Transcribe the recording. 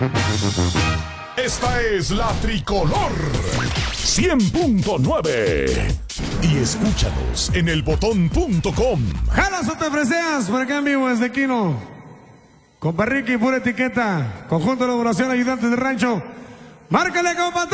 Esta es la Tricolor 100.9 y escúchanos en elbotón.com. Jalas o te freseas, por acá en vivo desde Quino. Compa Ricky, pura etiqueta. Conjunto de elaboración, ayudantes de rancho. Márcale, compa.